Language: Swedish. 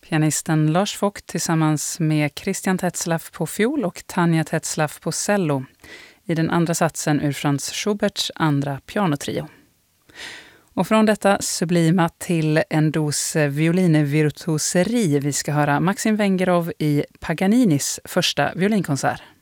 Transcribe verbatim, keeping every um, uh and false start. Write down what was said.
Pianisten Lars Vogt tillsammans med Christian Tetzlaff på fiol och Tanja Tetzlaff på cello. I den andra satsen ur Franz Schuberts andra pianotrio. Och från detta sublima till en dos violinvirtuoseri vi ska höra Maxim Vengerov i Paganinis första violinkonsert.